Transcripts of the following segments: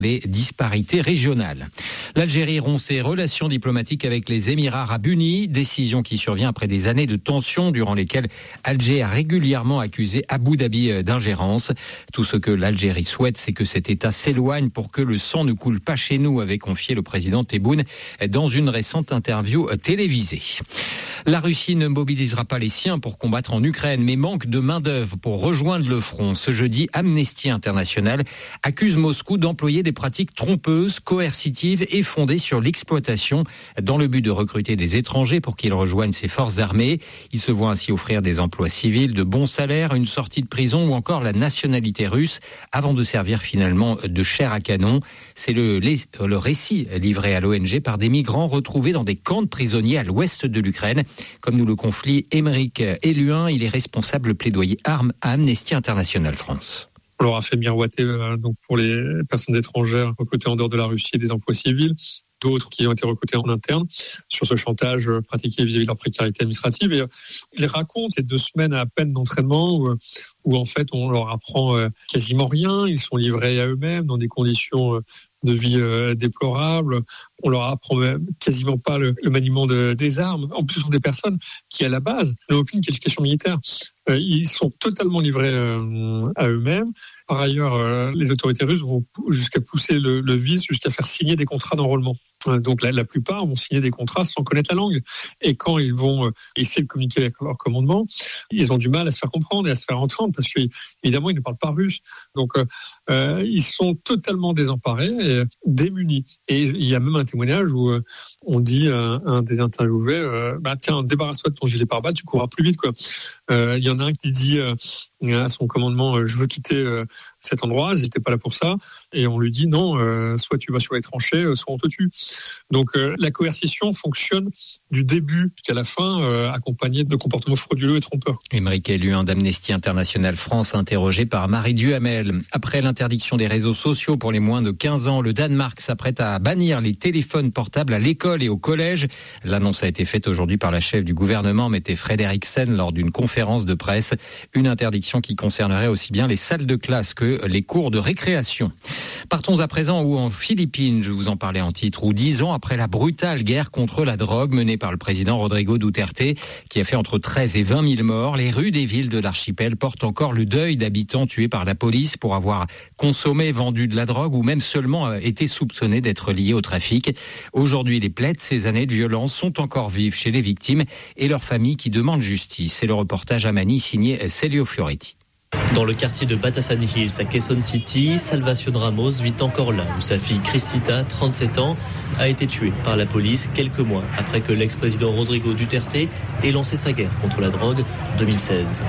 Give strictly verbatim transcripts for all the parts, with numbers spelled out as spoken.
des disparités régionales. L'Algérie rompt ses relations diplomatiques avec les Émirats arabes unis, décision qui survient après des années de tensions durant lesquelles Alger a régulièrement accusé Abu Dhabi d'ingérence. Tout ce que l'Algérie souhaite, c'est que cet État s'éloigne pour que le sang ne coule pas chez nous, avait confié le président Tebboune dans une récente interview télévisée. La Russie ne mobilisera pas les siens pour combattre en Ukraine, mais manque de main-d'œuvre pour rejoindre le front. Ce jeudi, Amnesty International accuse Moscou d'employer des pratiques trompeuses, coercitives et fondées sur l'exploitation dans le but de recruter des étrangers pour qu'ils rejoignent ses forces armées. Ils se voient ainsi offrir des emplois civils, de bons salaires, une sortie de prison ou encore la nationalité russe avant de servir finalement de chair à canon. C'est le, le récit livré à l'O N G par des migrants retrouvés dans des camps de prisonniers à l'ouest de l'Ukraine. Comme nous le confie Émeric Eluin, il est responsable plaidoyer armes à Amnesty International France. On leur a fait miroiter euh, donc pour les personnes étrangères recrutées en dehors de la Russie des emplois civils, d'autres qui ont été recrutés en interne sur ce chantage euh, pratiqué vis-à-vis de leur précarité administrative. Et euh, ils racontent ces deux semaines à peine d'entraînement où, où en fait on leur apprend euh, quasiment rien. Ils sont livrés à eux-mêmes dans des conditions euh, de vie euh, déplorables. On leur apprend même quasiment pas le, le maniement de, des armes. En plus, ce sont des personnes qui, à la base, n'ont aucune qualification militaire. Euh, ils sont totalement livrés euh, à eux-mêmes. Par ailleurs, euh, les autorités russes vont jusqu'à pousser le, le vice, jusqu'à faire signer des contrats d'enrôlement. Euh, donc la, la plupart vont signer des contrats sans connaître la langue. Et quand ils vont euh, essayer de communiquer avec leur commandement, ils ont du mal à se faire comprendre et à se faire entendre parce qu'évidemment, ils ne parlent pas russe. Donc, euh, euh, ils sont totalement désemparés et démunis. Et il y a même un témoignage où euh, on dit à un des interviewés euh, bah, tiens, débarrasse-toi de ton gilet pare-balles, tu courras plus vite, quoi. Euh, il y en a un qui dit euh, à son commandement euh, je veux quitter euh, cet endroit, j'étais pas là pour ça, et on lui dit non, euh, soit tu vas sur les tranchées, euh, soit on te tue. Donc euh, la coercition fonctionne du début jusqu'à la fin, euh, accompagnée de comportements frauduleux et trompeurs. Émeric Eluin d'Amnesty International France, interrogé par Marie Duhamel. Après l'interdiction des réseaux sociaux pour les moins de quinze ans, le Danemark s'apprête à bannir les téléphones portables à l'école et au collège. L'annonce a été faite aujourd'hui par la chef du gouvernement, Mette Frederiksen, lors d'une conférence de presse. Une interdiction qui concernerait aussi bien les salles de classe que les cours de récréation. Partons à présent où en Philippines, je vous en parlais en titre, où dix ans après la brutale guerre contre la drogue menée par le président Rodrigo Duterte, qui a fait entre treize et vingt mille morts, les rues des villes de l'archipel portent encore le deuil d'habitants tués par la police pour avoir consommé, vendu de la drogue ou même seulement été soupçonnés d'être liés au trafic. Aujourd'hui, les plaies de ces années de violence sont encore vives chez les victimes et leurs familles qui demandent justice. C'est le reportage à Manille signé Celio Fioretti. Dans le quartier de Batasan Hills à Quezon City, Salvación Ramos vit encore là où sa fille Cristita, trente-sept ans, a été tuée par la police quelques mois après que l'ex-président Rodrigo Duterte ait lancé sa guerre contre la drogue en deux mille seize.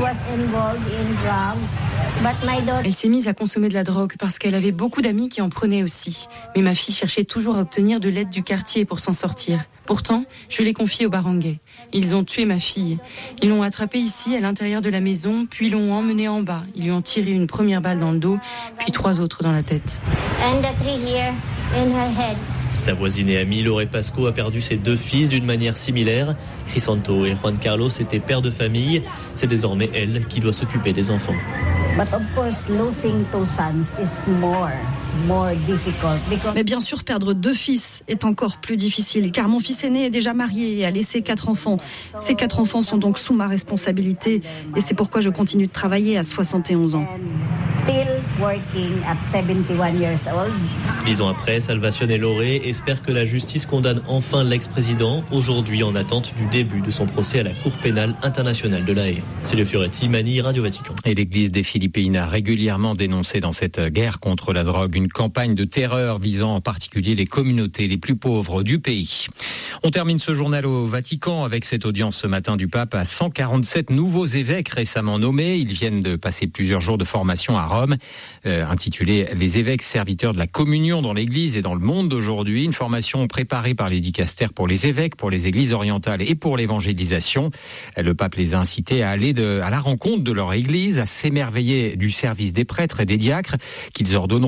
Elle s'est mise à consommer de la drogue parce qu'elle avait beaucoup d'amis qui en prenaient aussi. Mais ma fille cherchait toujours à obtenir de l'aide du quartier pour s'en sortir. Pourtant, je l'ai confiée aux barangay. Ils ont tué ma fille. Ils l'ont attrapée ici, à l'intérieur de la maison, puis l'ont emmenée en bas. Ils lui ont tiré une première balle dans le dos, puis trois autres dans la tête. And the three here in her head. Sa voisine et amie Lore Pasco a perdu ses deux fils d'une manière similaire. Crisanto et Juan Carlos étaient pères de famille. C'est désormais elle qui doit s'occuper des enfants. But of course, losing two sons is more, more difficult because... Mais bien sûr, perdre deux fils est encore plus difficile, car mon fils aîné est déjà marié et a laissé quatre enfants. Ces quatre enfants sont donc sous ma responsabilité, et c'est pourquoi je continue de travailler à soixante et onze ans. Still working at seventy-one years old. Dix ans après, Salvación et Loré espèrent que la justice condamne enfin l'ex-président, aujourd'hui en attente du début de son procès à la Cour pénale internationale de La Haye. C'est le Fioretti, Manille, Radio Vatican. Et l'église des Philippines a régulièrement dénoncé dans cette guerre contre la drogue une campagne de terreur visant en particulier les communautés les plus pauvres du pays. On termine ce journal au Vatican avec cette audience ce matin du pape à cent quarante-sept nouveaux évêques récemment nommés. Ils viennent de passer plusieurs jours de formation à Rome, euh, intitulée « Les évêques serviteurs de la communion dans l'église et dans le monde d'aujourd'hui ». Une formation préparée par les dicastères pour les évêques, pour les églises orientales et pour l'évangélisation. Le pape les a incités à aller de, à la rencontre de leur église, à s'émerveiller du service des prêtres et des diacres qu'ils ordonneront, de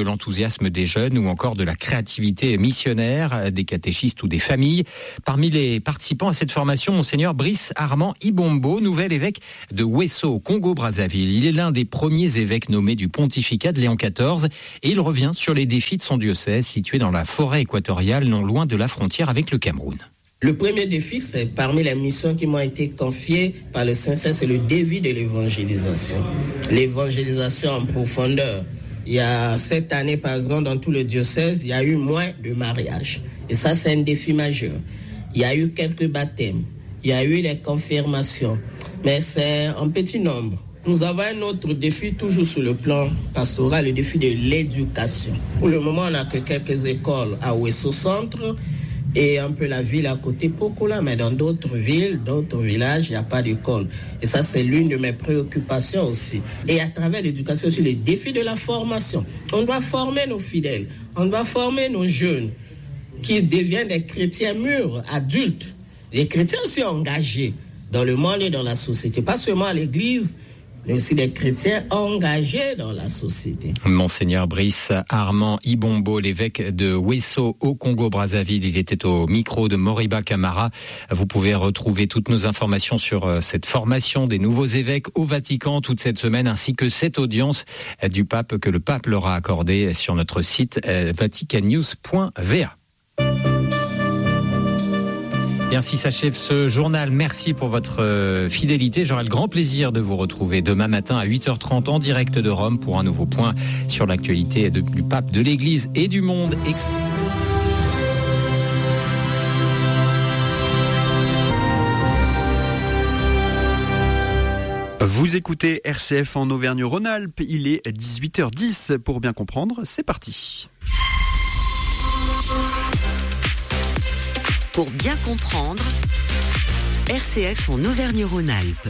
l'enthousiasme des jeunes ou encore de la créativité missionnaire des catéchistes ou des familles. Parmi les participants à cette formation, Monseigneur Brice Armand Ibombo, nouvel évêque de Wesso, au Congo-Brazzaville. Il est l'un des premiers évêques nommés du pontificat de Léon quatorze et il revient sur les défis de son diocèse situé dans la forêt équatoriale, non loin de la frontière avec le Cameroun. Le premier défi, c'est parmi les missions qui m'ont été confiées par le Saint-Saint, c'est le défi de l'évangélisation. L'évangélisation en profondeur. Il y a cette année, par exemple, dans tout le diocèse, il y a eu moins de mariages. Et ça, c'est un défi majeur. Il y a eu quelques baptêmes. Il y a eu des confirmations. Mais c'est en petit nombre. Nous avons un autre défi, toujours sur le plan pastoral, le défi de l'éducation. Pour le moment, on n'a que quelques écoles à Wesso Centre et un peu la ville à côté, Pokola, mais dans d'autres villes, d'autres villages, il n'y a pas d'école. Et ça, c'est l'une de mes préoccupations aussi. Et à travers l'éducation, aussi les défis de la formation. On doit former nos fidèles, on doit former nos jeunes qui deviennent des chrétiens mûrs, adultes. Les chrétiens aussi engagés dans le monde et dans la société, pas seulement à l'église, mais aussi des chrétiens engagés dans la société. Monseigneur Brice Armand Ibombo, l'évêque de Wesso au Congo-Brazzaville, il était au micro de Moriba Camara. Vous pouvez retrouver toutes nos informations sur cette formation des nouveaux évêques au Vatican toute cette semaine, ainsi que cette audience du pape que le pape leur a accordée sur notre site vaticannews point v a. Et ainsi s'achève ce journal. Merci pour votre fidélité. J'aurai le grand plaisir de vous retrouver demain matin à huit heures trente en direct de Rome pour un nouveau point sur l'actualité du pape, de l'Église et du monde. Ex- Vous écoutez R C F en Auvergne-Rhône-Alpes. Il est dix-huit heures dix. Pour bien comprendre, c'est parti. Pour bien comprendre, R C F en Auvergne-Rhône-Alpes.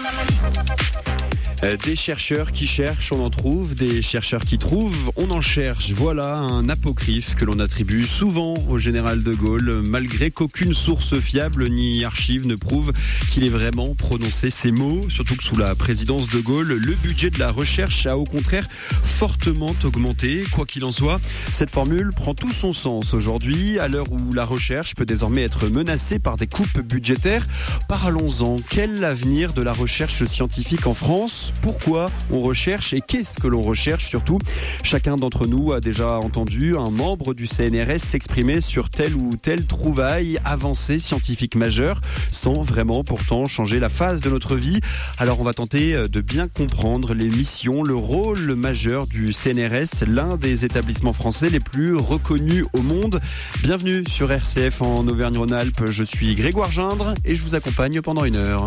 Des chercheurs qui cherchent, on en trouve. Des chercheurs qui trouvent, on en cherche. Voilà un apocryphe que l'on attribue souvent au général de Gaulle, malgré qu'aucune source fiable ni archive ne prouve qu'il ait vraiment prononcé ces mots. Surtout que sous la présidence de Gaulle, le budget de la recherche a au contraire fortement augmenté. Quoi qu'il en soit, cette formule prend tout son sens aujourd'hui, à l'heure où la recherche peut désormais être menacée par des coupes budgétaires. Parlons-en. Quel avenir de la recherche scientifique en France ? Pourquoi on recherche et qu'est-ce que l'on recherche surtout ? Chacun d'entre nous a déjà entendu un membre du C N R S s'exprimer sur telle ou telle trouvaille, avancée scientifique majeure, sans vraiment pourtant changer la phase de notre vie. Alors on va tenter de bien comprendre les missions, le rôle majeur du C N R S, l'un des établissements français les plus reconnus au monde. Bienvenue sur R C F en Auvergne-Rhône-Alpes, je suis Grégoire Gindre et je vous accompagne pendant une heure.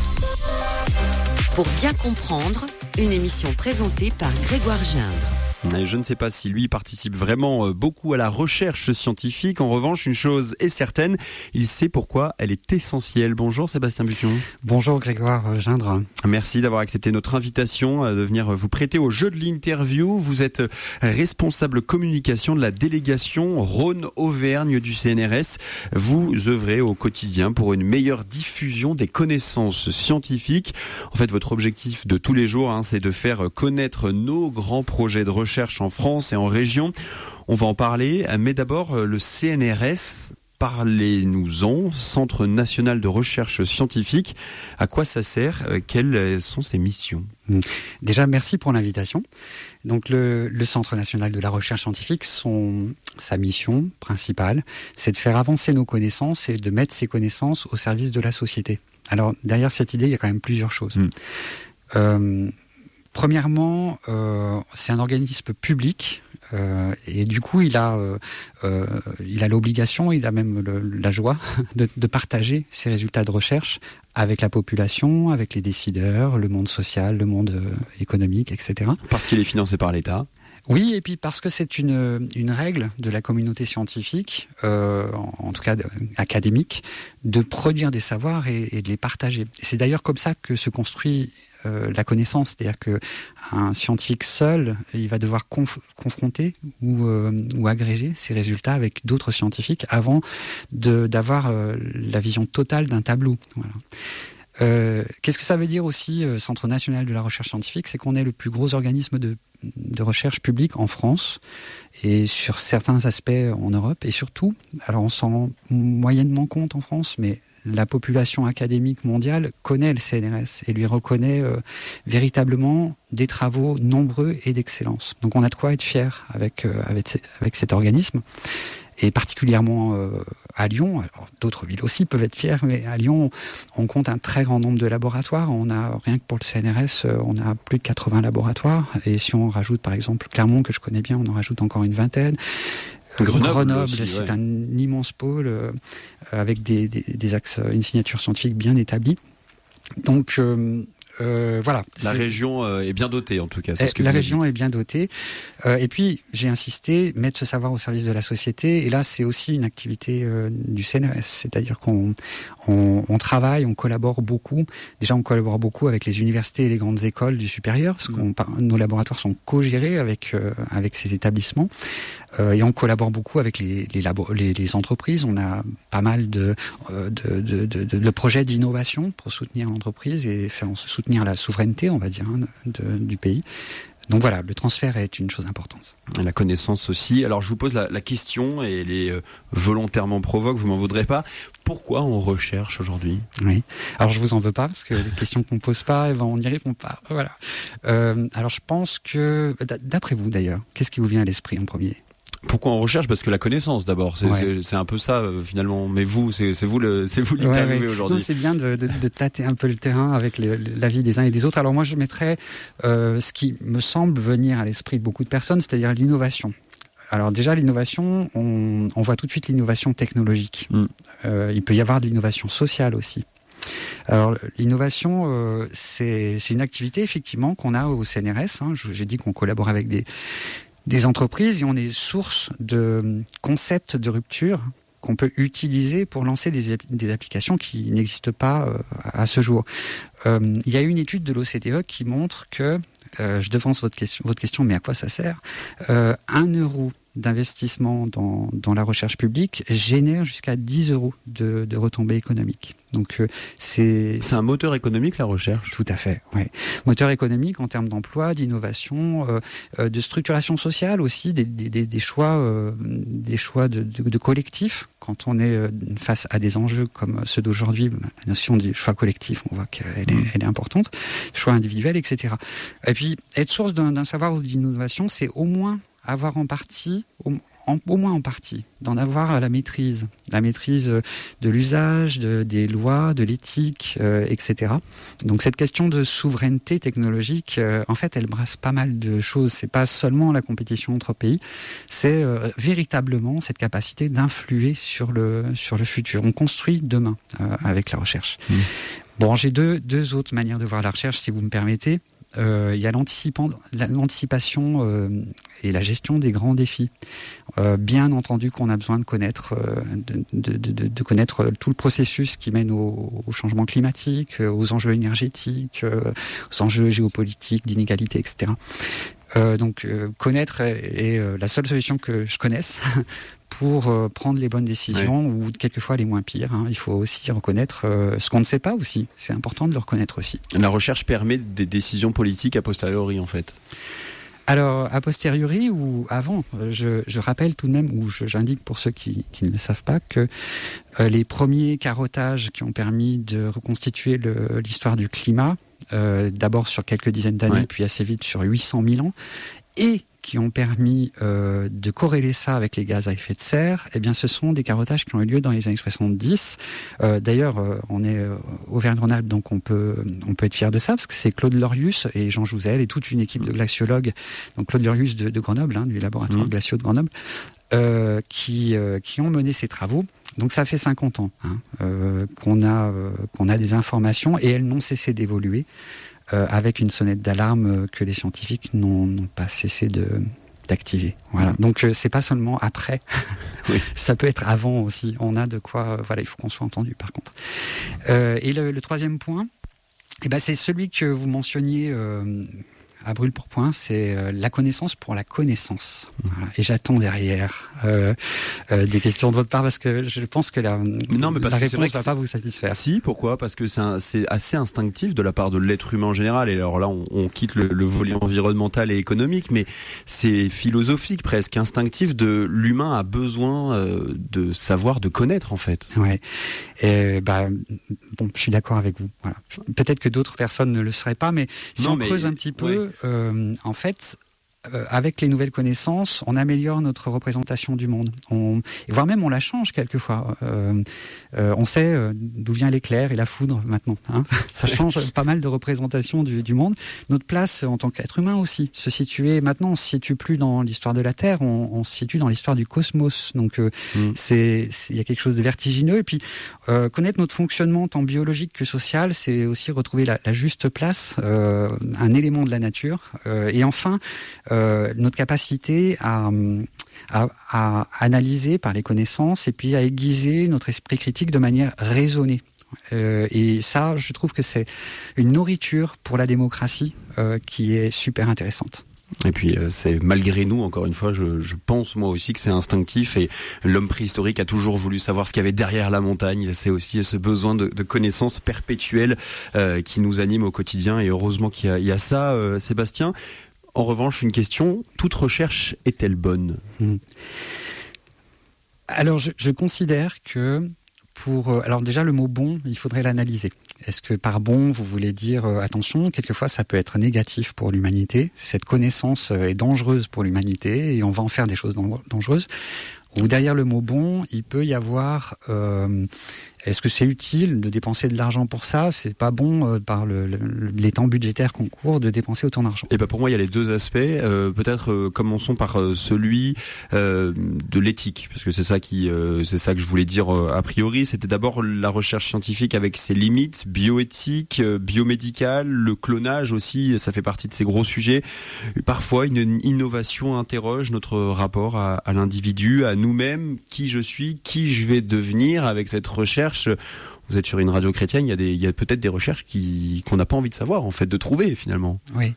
Pour bien comprendre, une émission présentée par Grégoire Gindre. Et je ne sais pas si lui participe vraiment beaucoup à la recherche scientifique. En revanche, une chose est certaine, il sait pourquoi elle est essentielle. Bonjour Sébastien Bution. Bonjour Grégoire Gindre. Merci d'avoir accepté notre invitation de venir vous prêter au jeu de l'interview. Vous êtes responsable communication de la délégation Rhône-Auvergne du C N R S. Vous œuvrez au quotidien pour une meilleure diffusion des connaissances scientifiques. En fait, votre objectif de tous les jours, hein, c'est de faire connaître nos grands projets de recherche en France et en région. On va en parler, mais d'abord le C N R S, parlez-nous-en, Centre National de Recherche Scientifique. À quoi ça sert ? Quelles sont ses missions ? Déjà, merci pour l'invitation. Donc le, le Centre National de la Recherche Scientifique, son, sa mission principale, c'est de faire avancer nos connaissances et de mettre ces connaissances au service de la société. Alors derrière cette idée, il y a quand même plusieurs choses. Mmh. Euh, Premièrement, euh, c'est un organisme public euh, et du coup, il a, euh, euh, il a l'obligation, il a même le, la joie de, de partager ses résultats de recherche avec la population, avec les décideurs, le monde social, le monde euh, économique, et cetera. Parce qu'il est financé par l'État. Oui, et puis parce que c'est une une règle de la communauté scientifique, euh, en, en tout cas de, académique, de produire des savoirs et, et de les partager. Et c'est d'ailleurs comme ça que se construit euh, la connaissance, c'est-à-dire que un scientifique seul, il va devoir conf- confronter ou euh, ou agréger ses résultats avec d'autres scientifiques avant de d'avoir euh, la vision totale d'un tableau. Voilà. Euh, qu'est-ce que ça veut dire aussi, euh, Centre national de la recherche scientifique? C'est qu'on est le plus gros organisme de, de recherche publique en France et sur certains aspects en Europe. Et surtout, alors on s'en rend moyennement compte en France, mais la population académique mondiale connaît le C N R S et lui reconnaît euh, véritablement des travaux nombreux et d'excellence. Donc on a de quoi être fier avec, euh, avec, avec cet organisme. Et particulièrement euh, à Lyon, alors d'autres villes aussi peuvent être fières, mais à Lyon, on compte un très grand nombre de laboratoires. On a, rien que pour le C N R S, on a plus de quatre-vingts laboratoires. Et si on rajoute par exemple Clermont, que je connais bien, on en rajoute encore une vingtaine. Grenoble, Grenoble aussi, c'est ouais. un immense pôle euh, avec des, des, des axes, une signature scientifique bien établie. Donc euh, euh, voilà. La c'est... région euh, est bien dotée en tout cas. C'est ce que la vous région dites. est bien dotée. Euh, et puis j'ai insisté, mettre ce savoir au service de la société. Et là, c'est aussi une activité euh, du C N R S, c'est-à-dire qu'on on, on travaille, on collabore beaucoup. Déjà, on collabore beaucoup avec les universités et les grandes écoles du supérieur, parce que nos laboratoires sont co-gérés avec euh, avec ces établissements. Euh, et on collabore beaucoup avec les les, labo- les les entreprises. On a pas mal de euh, de, de, de, de projets d'innovation pour soutenir l'entreprise et faire soutenir la souveraineté, on va dire, hein, de, du pays. Donc voilà, le transfert est une chose importante. La connaissance aussi. Alors je vous pose la, la question, et elle est euh, volontairement provoque, vous m'en voudrez pas. Pourquoi on recherche aujourd'hui ? Oui. Alors je vous en veux pas, parce que les questions qu'on pose pas, eh ben, on n'y répond pas. Voilà. Euh, alors je pense que, d'après vous d'ailleurs, qu'est-ce qui vous vient à l'esprit en premier ? Pourquoi on recherche ? Parce que la connaissance d'abord, c'est, ouais. c'est, c'est un peu ça euh, finalement. Mais vous, c'est, c'est vous le, c'est vous l'interviewé ouais, ouais. aujourd'hui. Non, c'est bien de, de, de tâter un peu le terrain avec les, l'avis des uns et des autres. Alors moi, je mettrais euh, ce qui me semble venir à l'esprit de beaucoup de personnes, c'est-à-dire l'innovation. Alors déjà, l'innovation, on, on voit tout de suite l'innovation technologique. Mm. Euh, il peut y avoir de l'innovation sociale aussi. Alors l'innovation, euh, c'est, c'est une activité effectivement qu'on a au C N R S. Hein. J'ai dit qu'on collabore avec des des entreprises et on est source de concepts de rupture qu'on peut utiliser pour lancer des, des applications qui n'existent pas euh, à ce jour. Euh, il y a une étude de l'O C D E qui montre que, euh, je devance votre question, votre question, mais à quoi ça sert ? euh, Un euro d'investissement dans, dans la recherche publique génère jusqu'à dix euros de, de retombées économiques. Donc euh, c'est... C'est un moteur économique, la recherche ? Tout à fait, oui. Moteur économique en termes d'emploi, d'innovation, euh, euh, de structuration sociale aussi, des, des, des choix, euh, des choix de, de, de collectifs. Quand on est face à des enjeux comme ceux d'aujourd'hui, la notion du choix collectif, on voit qu'elle est, elle est importante. Choix individuel, et cetera. Et puis, être source d'un, d'un savoir ou d'innovation, c'est au moins avoir en partie, au, en, au moins en partie, d'en avoir la maîtrise, la maîtrise de l'usage, de, des lois, de l'éthique, euh, et cetera. Donc cette question de souveraineté technologique, euh, en fait, elle brasse pas mal de choses. C'est pas seulement la compétition entre pays, c'est euh, véritablement cette capacité d'influer sur le sur le futur. On construit demain euh, avec la recherche. Mmh. Bon, j'ai deux deux autres manières de voir la recherche, si vous me permettez. Euh, il y a l'anticipation euh, et la gestion des grands défis. Euh, bien entendu qu'on a besoin de connaître, euh, de, de, de, de connaître tout le processus qui mène au, au changement climatique, aux enjeux énergétiques, euh, aux enjeux géopolitiques, d'inégalité, et cetera. Euh, donc euh, connaître est, est euh, la seule solution que je connaisse pour euh, prendre les bonnes décisions, ouais. ou quelquefois les moins pires. Hein. Il faut aussi reconnaître euh, ce qu'on ne sait pas aussi. C'est important de le reconnaître aussi. La recherche permet des décisions politiques a posteriori, en fait. Alors, a posteriori ou avant, je, je rappelle tout de même, ou je, j'indique pour ceux qui, qui ne le savent pas, que euh, les premiers carottages qui ont permis de reconstituer le, l'histoire du climat, euh, d'abord sur quelques dizaines d'années, ouais. puis assez vite sur huit cent mille ans, et qui ont permis euh, de corréler ça avec les gaz à effet de serre, eh bien, ce sont des carottages qui ont eu lieu dans les années soixante-dix. Euh, d'ailleurs, euh, on est euh, Auvergne-Rhône-Alpes, donc on peut on peut être fier de ça, parce que c'est Claude Lorius et Jean Jouzel et toute une équipe de glaciologues, donc Claude Lorius de, de Grenoble, hein, du laboratoire mmh. de glaciaux de Grenoble, euh, qui euh, qui ont mené ces travaux. Donc ça fait cinquante ans hein, euh, qu'on a euh, qu'on a des informations, et elles n'ont cessé d'évoluer. Euh, avec une sonnette d'alarme que les scientifiques n'ont, n'ont pas cessé de, d'activer. Voilà. Donc euh, c'est pas seulement après, oui. ça peut être avant aussi. On a de quoi. Euh, voilà, il faut qu'on soit entendu. Par contre. Euh, et le, le troisième point, eh ben c'est celui que vous mentionniez euh, à Brûle-Pourpoint, c'est euh, la connaissance pour la connaissance. Voilà. Et j'attends derrière euh, euh, des questions de votre part parce que je pense que la, non, mais parce la que réponse ne va pas vous satisfaire. Si, pourquoi ? Parce que c'est, un, c'est assez instinctif de la part de l'être humain en général. Et alors là, on, on quitte le, le volet environnemental et économique, mais c'est philosophique, presque instinctif. De l'humain a besoin euh, de savoir, de connaître en fait. Ouais. Et bah bon, je suis d'accord avec vous. Voilà. Peut-être que d'autres personnes ne le seraient pas, mais si non, on mais, creuse un petit peu, ouais. euh, en fait. Euh, avec les nouvelles connaissances, on améliore notre représentation du monde. On, voire même on la change quelquefois. Euh, euh, on sait euh, d'où vient l'éclair et la foudre maintenant. Hein. Ça change pas mal de représentation du, du monde. Notre place en tant qu'être humain aussi, se situer maintenant, on se situe plus dans l'histoire de la Terre, on, on se situe dans l'histoire du cosmos. Donc euh, mm. c'est, il y a quelque chose de vertigineux. Et puis euh, connaître notre fonctionnement tant biologique que social, c'est aussi retrouver la, la juste place, euh, un élément de la nature. Euh, et enfin. Euh, notre capacité à, à, à analyser par les connaissances et puis à aiguiser notre esprit critique de manière raisonnée. Euh, et ça, je trouve que c'est une nourriture pour la démocratie euh, qui est super intéressante. Et puis euh, c'est malgré nous, encore une fois, je, je pense moi aussi que c'est instinctif et l'homme préhistorique a toujours voulu savoir ce qu'il y avait derrière la montagne. C'est aussi ce besoin de, de connaissances perpétuelles euh, qui nous anime au quotidien et heureusement qu'il y a, il y a ça, euh, Sébastien. En revanche, une question, toute recherche est-elle bonne ? mmh. Alors, je, je considère que pour... Alors déjà, le mot « bon », il faudrait l'analyser. Est-ce que par « bon », vous voulez dire euh, « attention », quelquefois ça peut être négatif pour l'humanité. Cette connaissance est dangereuse pour l'humanité et on va en faire des choses dangereuses. Ou derrière le mot « bon », il peut y avoir... Euh, est-ce que c'est utile de dépenser de l'argent pour ça ? C'est pas bon euh, par le, le, les temps budgétaires qu'on court de dépenser autant d'argent. Et ben pour moi, il y a les deux aspects. Euh, peut-être euh, commençons par euh, celui euh, de l'éthique, parce que c'est ça qui, euh, c'est ça que je voulais dire euh, a priori. C'était d'abord la recherche scientifique avec ses limites, bioéthiques, euh, biomédicales, le clonage aussi, ça fait partie de ces gros sujets. Parfois, une innovation interroge notre rapport à, à l'individu, à nous-mêmes, qui je suis, qui je vais devenir avec cette recherche. Vous êtes sur une radio chrétienne, il y a, des, il y a peut-être des recherches qui, qu'on n'a pas envie de savoir, en fait, de trouver finalement. Oui.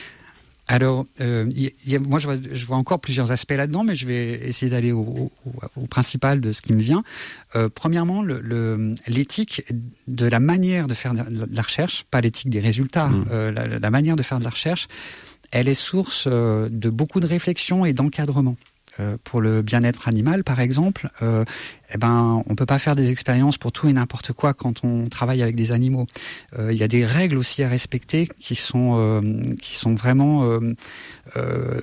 Alors, euh, y, y a, moi, je vois, je vois encore plusieurs aspects là-dedans, mais je vais essayer d'aller au, au, au principal de ce qui me vient. Euh, premièrement, le, le, l'éthique de la manière de faire de la recherche, pas l'éthique des résultats, mmh. euh, la, la manière de faire de la recherche, elle est source euh, de beaucoup de réflexion et d'encadrement. Euh, pour le bien-être animal, par exemple, euh, eh ben, on peut pas faire des expériences pour tout et n'importe quoi quand on travaille avec des animaux. Euh, il y a des règles aussi à respecter qui sont euh, qui sont vraiment euh, euh,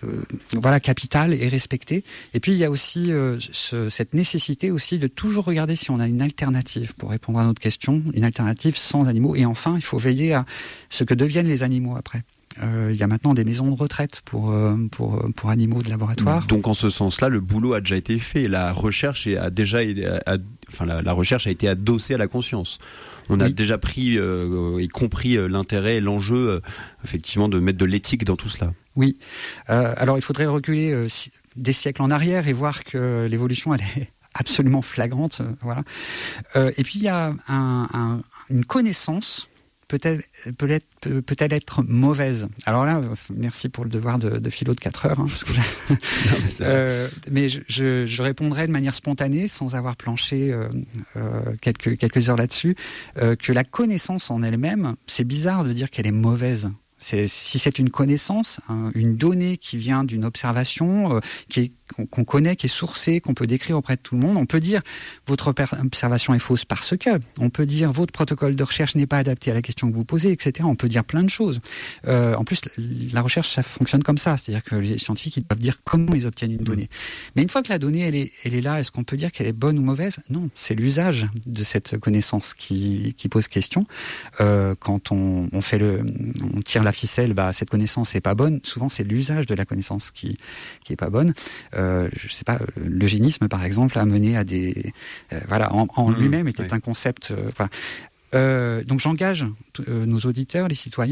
voilà capitales et respectées. Et puis il y a aussi euh, ce, cette nécessité aussi de toujours regarder si on a une alternative pour répondre à notre question, une alternative sans animaux. Et enfin, il faut veiller à ce que deviennent les animaux après. Euh, il y a maintenant des maisons de retraite pour, euh, pour, pour animaux de laboratoire. Donc en ce sens-là, le boulot a déjà été fait. La recherche a déjà été, a, enfin, la, la recherche a été adossée à la conscience. On a oui. déjà pris euh, et compris l'intérêt et l'enjeu, euh, effectivement, de mettre de l'éthique dans tout cela. Oui. Euh, alors il faudrait reculer euh, des siècles en arrière et voir que l'évolution, elle est absolument flagrante. Euh, voilà. Euh, et puis il y a un, un, une connaissance peut-être peut-être peut-elle être mauvaise. Alors là, merci pour le devoir de, de philo de quatre heures, hein, parce que non, mais, euh, mais je, je, je répondrai de manière spontanée, sans avoir planché euh, euh, quelques quelques heures là-dessus, euh, que la connaissance en elle-même, c'est bizarre de dire qu'elle est mauvaise. C'est, si c'est une connaissance, hein, une donnée qui vient d'une observation, euh, qui est, qu'on, qu'on connaît, qui est sourcée, qu'on peut décrire auprès de tout le monde, on peut dire votre observation est fausse parce que, on peut dire votre protocole de recherche n'est pas adapté à la question que vous posez, et cetera. On peut dire plein de choses. Euh, en plus, la recherche, ça fonctionne comme ça, c'est-à-dire que les scientifiques, ils doivent dire comment ils obtiennent une donnée. Mais une fois que la donnée, elle est, elle est là, est-ce qu'on peut dire qu'elle est bonne ou mauvaise ? Non, c'est l'usage de cette connaissance qui, qui pose question. Euh, quand on, on fait le, on tire la ficelle, bah cette connaissance est pas bonne. Souvent, c'est l'usage de la connaissance qui qui est pas bonne. Euh, je sais pas, l'eugénisme par exemple a mené à des, euh, voilà, en, en mmh, lui-même était oui. un concept. Euh, voilà. euh, donc j'engage euh, nos auditeurs, les citoyens,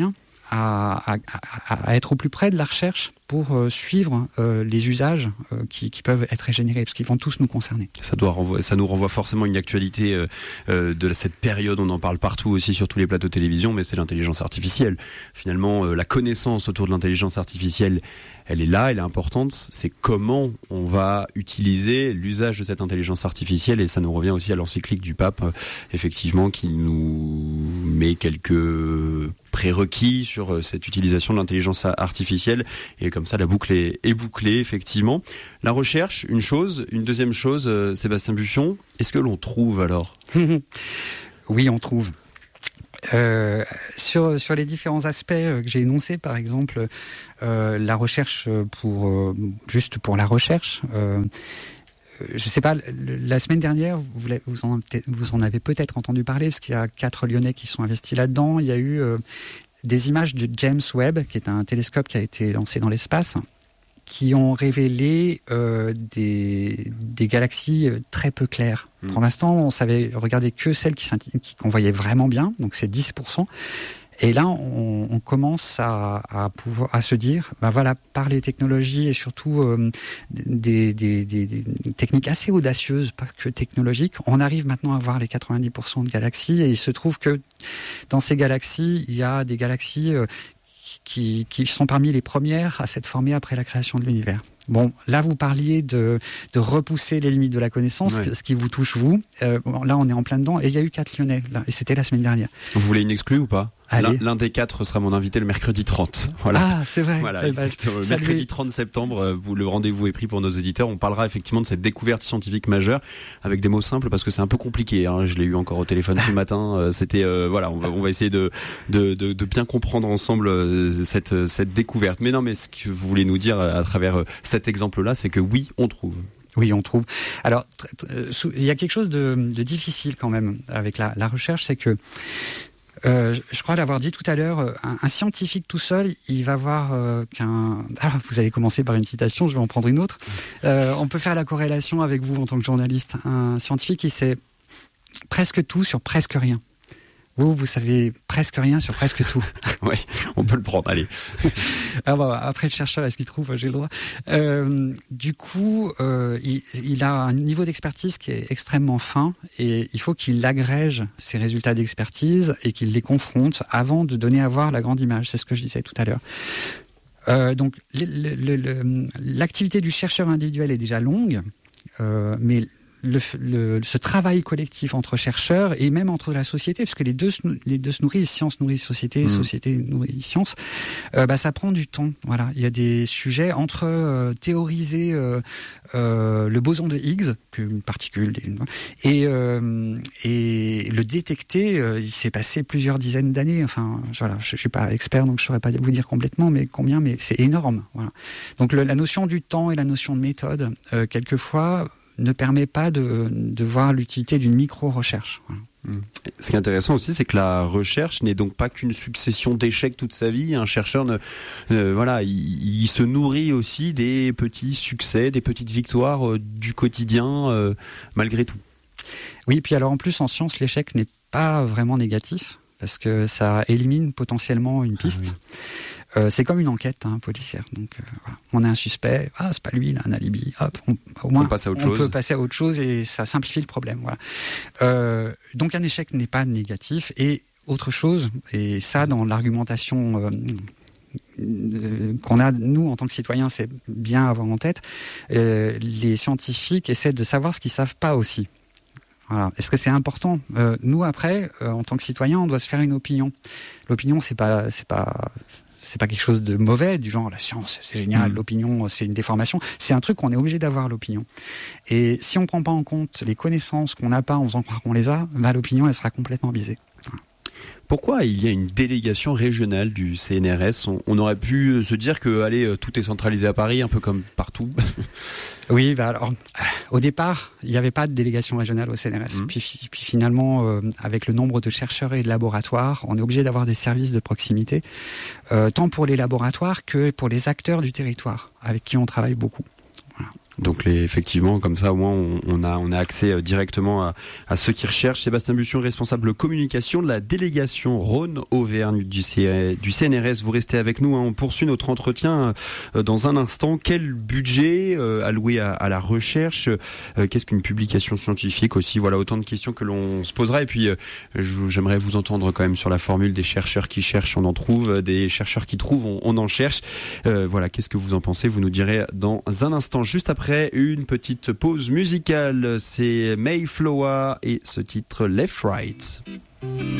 à, à, à, à être au plus près de la recherche pour euh, suivre euh, les usages euh, qui, qui peuvent être générés, parce qu'ils vont tous nous concerner. Ça doit renvoyer, ça nous renvoie forcément à une actualité euh, euh, de cette période. On en parle partout aussi sur tous les plateaux de télévision, mais c'est l'intelligence artificielle. Finalement, euh, la connaissance autour de l'intelligence artificielle, elle est là, elle est importante. C'est comment on va utiliser l'usage de cette intelligence artificielle, et ça nous revient aussi à l'encyclique du pape, euh, effectivement, qui nous met quelques prérequis sur cette utilisation de l'intelligence artificielle, et comme ça la boucle est, est bouclée, effectivement. La recherche, une chose, une deuxième chose, euh, Sébastien Buchon, est-ce que l'on trouve alors? Oui, on trouve. Euh, sur sur les différents aspects que j'ai énoncés, par exemple euh, la recherche pour euh, juste pour la recherche. Euh, Je sais pas, la semaine dernière, vous, vous, en, vous en avez peut-être entendu parler, parce qu'il y a quatre Lyonnais qui sont investis là-dedans. Il y a eu euh, des images de James Webb, qui est un télescope qui a été lancé dans l'espace, qui ont révélé euh, des, des galaxies très peu claires. Mmh. Pour l'instant, on savait regarder que celles qui, qu'on voyait vraiment bien, donc c'est dix pour cent. Et là, on, on commence à, à pouvoir à se dire, ben voilà, par les technologies et surtout euh, des, des, des, des techniques assez audacieuses, pas que technologiques, on arrive maintenant à voir les quatre-vingt-dix pour cent de galaxies. Et il se trouve que dans ces galaxies, il y a des galaxies euh, qui, qui sont parmi les premières à s'être formées après la création de l'univers. Bon, là, vous parliez de, de repousser les limites de la connaissance, ouais. Ce qui vous touche, vous. Euh, là, on est en plein dedans. Et il y a eu quatre Lyonnais, là, et c'était la semaine dernière. Vous voulez une exclue ou pas? L'un, l'un des quatre sera mon invité le mercredi trente. Voilà. Ah, c'est vrai. Voilà, eh ben, le mercredi trente septembre, le rendez-vous est pris pour nos auditeurs. On parlera effectivement de cette découverte scientifique majeure avec des mots simples, parce que c'est un peu compliqué. Hein. Je l'ai eu encore au téléphone ce matin. C'était euh, voilà, on va, on va essayer de, de, de, de bien comprendre ensemble euh, cette, cette découverte. Mais non, mais ce que vous voulez nous dire à travers euh, cet exemple-là, c'est que oui, on trouve. Oui, on trouve. Alors, il y a quelque chose de, de difficile quand même avec la, la recherche, c'est que Euh, je crois l'avoir dit tout à l'heure, un, un scientifique tout seul, il va voir euh, qu'un... Alors, vous allez commencer par une citation, je vais en prendre une autre. Euh, on peut faire la corrélation avec vous en tant que journaliste. Un scientifique, il sait presque tout sur presque rien. Vous, vous savez presque rien sur presque tout. Oui, on peut le prendre, allez. Ah bah, après, le chercheur, est-ce qu'il trouve? J'ai le droit. Euh, du coup, euh, il, il a un niveau d'expertise qui est extrêmement fin, et il faut qu'il agrège ses résultats d'expertise et qu'il les confronte avant de donner à voir la grande image. C'est ce que je disais tout à l'heure. Euh, donc, le, le, le, l'activité du chercheur individuel est déjà longue, euh, mais Le, le, ce travail collectif entre chercheurs et même entre la société, parce que les deux, les deux se nourrissent, science nourrit société, mmh. société nourrit science, euh, bah, ça prend du temps. Voilà. Il y a des sujets entre euh, théoriser euh, euh, le boson de Higgs, une particule, et, euh, et le détecter, euh, il s'est passé plusieurs dizaines d'années. Enfin, voilà, je ne suis pas expert, donc je ne saurais pas vous dire complètement, mais combien, mais c'est énorme. Voilà. Donc le, la notion du temps et la notion de méthode, euh, quelquefois, ne permet pas de, de voir l'utilité d'une micro-recherche. Voilà. Ce qui est intéressant aussi, c'est que la recherche n'est donc pas qu'une succession d'échecs toute sa vie. Un chercheur, ne, euh, voilà, il, il se nourrit aussi des petits succès, des petites victoires euh, du quotidien, euh, malgré tout. Oui, puis alors en plus, en science, l'échec n'est pas vraiment négatif, parce que ça élimine potentiellement une piste. Ah oui. Euh, c'est comme une enquête hein, policière. Donc, euh, voilà. On a un suspect, ah c'est pas lui, il a un alibi. Hop, on, au moins on, passe à autre on chose. peut passer à autre chose et ça simplifie le problème. Voilà. Euh, donc un échec n'est pas négatif. Et autre chose, et ça dans l'argumentation euh, qu'on a nous en tant que citoyens, c'est bien à avoir en tête. Euh, les scientifiques essaient de savoir ce qu'ils savent pas aussi. Voilà. Est-ce que c'est important? euh, Nous après, euh, en tant que citoyens, on doit se faire une opinion. L'opinion, c'est pas, c'est pas. C'est pas quelque chose de mauvais, du genre la science c'est génial, mmh. l'opinion c'est une déformation. C'est un truc qu'on est obligé d'avoir, l'opinion. Et si on prend pas en compte les connaissances qu'on n'a pas en faisant croire qu'on les a, bah, l'opinion elle sera complètement biaisée. Voilà. Pourquoi il y a une délégation régionale du C N R S? on, on aurait pu se dire que allez, tout est centralisé à Paris, un peu comme partout. Oui, bah alors, au départ, il n'y avait pas de délégation régionale au C N R S. Mmh. Puis, puis finalement, euh, avec le nombre de chercheurs et de laboratoires, on est obligé d'avoir des services de proximité, euh, tant pour les laboratoires que pour les acteurs du territoire, avec qui on travaille beaucoup. Voilà. Donc les, effectivement, comme ça au moins on, on a on a accès directement à, à ceux qui recherchent. Sébastien Bussion, responsable communication de la délégation Rhône-Auvergne du, C, du C N R S. Vous restez avec nous, hein. On poursuit notre entretien dans un instant. Quel budget euh, alloué à, à la recherche, euh, qu'est-ce qu'une publication scientifique aussi? Voilà, autant de questions que l'on se posera. Et puis euh, j'aimerais vous entendre quand même sur la formule des chercheurs qui cherchent, on en trouve, des chercheurs qui trouvent, on, on en cherche. Euh, voilà, qu'est-ce que vous en pensez? Vous nous direz dans un instant. Juste après une petite pause musicale, c'est Mayflower et ce titre Left Right.